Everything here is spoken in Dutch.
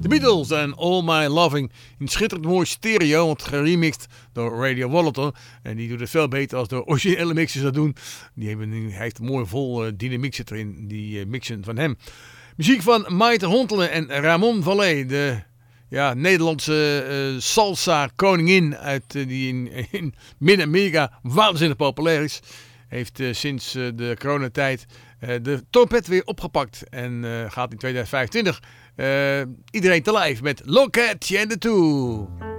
The Beatles en All My Loving. In schitterend mooi stereo, want geremixed door Radio Wallator. En die doet het veel beter als de originele mixers dat doen. Hij heeft een mooi vol dynamiek zit erin, die mixen van hem. Muziek van Maite Hontelen en Ramon Vallée, de Nederlandse salsa koningin die in Midden-Amerika waanzinnig populair is. Heeft sinds de coronatijd de trompet weer opgepakt en gaat in 2025 iedereen te live met Look at the Two.